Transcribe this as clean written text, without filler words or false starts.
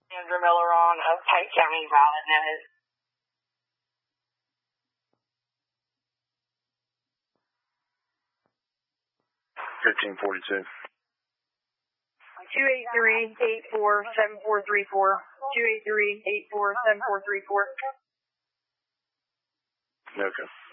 Sandra Miller on of Pike County Violent Notice. 1542. 283-84-7434. 283-84-7434. Okay.